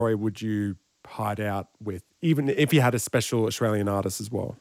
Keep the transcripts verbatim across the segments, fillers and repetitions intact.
Kingaroy would you hide out with, even if you had a special Australian artist as well?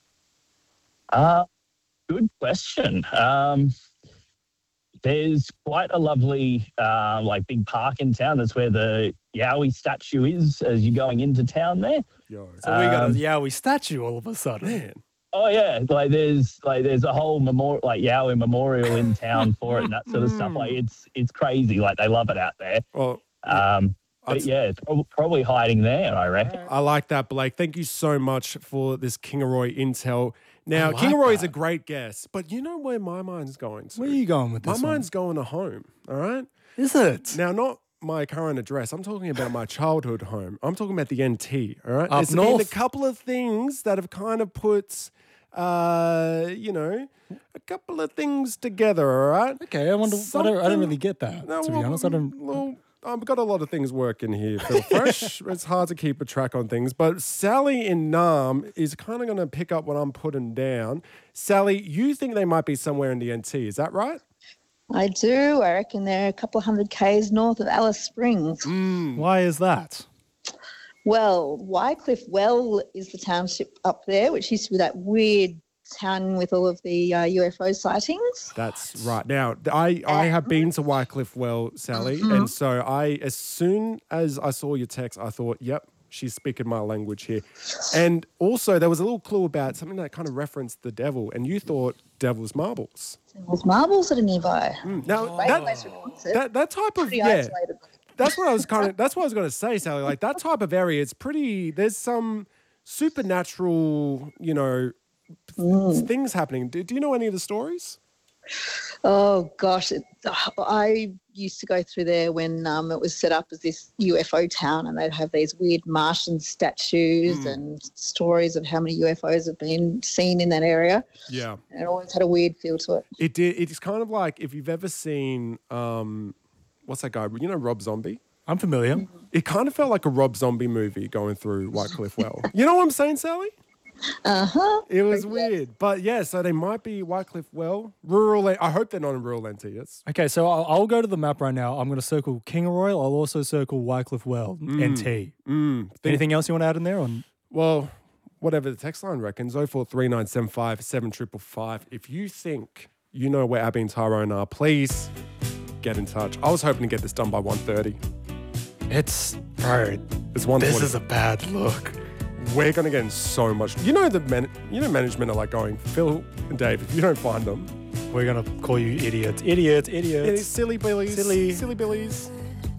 Uh, good question. Um, there's quite a lovely, uh, like, big park in town. That's where the Yowie statue is as you're going into town there. Yo. So we got a Um, Yowie statue all of a sudden. Man. Oh yeah, like there's like there's a whole memorial, like Yowie memorial in town for it and that sort of stuff. Like it's it's crazy. Like they love it out there. Well, Um, but I'd- yeah, it's prob- probably hiding there, I reckon. I like that, Blake. Thank you so much for this Kingaroy intel. Now, I like Kingaroy is that. a great guest, but you know where my mind's going to? Where are you going with My this one? mind's going to home, all right? Is it? Now, not my current address. I'm talking about my childhood home. I'm talking about the N T, all right? Up There's been a north. couple of things that have kind of put, uh, you know, a couple of things together, all right? Okay, I wonder. I don't, I don't Something- really get that. No, to be well, honest, I don't. Well, I've got a lot of things working here, Phil Fresh. It's hard to keep a track on things. But Sally in Nam is kind of going to pick up what I'm putting down. Sally, you think they might be somewhere in the N T. Is that right? I do. I reckon they're a couple of hundred k's north of Alice Springs. Why is that? Well, Wycliffe Well is the township up there, which used to be that weird town with all of the uh, U F O sightings. That's right. Now, th- I, I have been to Wycliffe Well, Sally. And so I, as soon as I saw your text, I thought, yep, she's speaking my language here. And also, there was a little clue about something that kind of referenced the devil. And you thought Devil's Marbles. There's marbles that are nearby. Now, Great that, place for a concert. that, that type of, Pretty yeah. isolated. That's what I was kind of. That's what I was going to say, Sally. Like that type of area, it's pretty. There's some supernatural, you know, Mm. things happening. Do, do you know any of the stories? Oh gosh, it, I used to go through there when um, it was set up as this U F O town, and they'd have these weird Martian statues Mm. and stories of how many U F Os have been seen in that area. Yeah, And it always had a weird feel to it. it did. It's kind of like if you've ever seen, um, what's that guy? You know, Rob Zombie. I'm familiar. It kind of felt like a Rob Zombie movie going through Wycliffe Well. You know what I'm saying, Sally? Uh huh. It was weird, but yeah. So they might be Wycliffe Well, rural. I hope they're not in rural N T. That's Okay, so I'll, I'll go to the map right now. I'm going to circle Kingaroy. I'll also circle Wycliffe Well, N T. mm, Anything else you want to add in there? On Well, whatever the text line reckons, oh four three nine seven five seven five five five. If you think you know where Abby and Tyrone are, please get in touch. I was hoping to get this done by one thirty. It's bro. It's one This forty. is a bad look. We're going to get in so much. You know the man, you know management are like going, Phil and Dave, if you don't find them, We're gonna call you idiots, idiots, it's idiots. silly billies. Silly. Silly billies.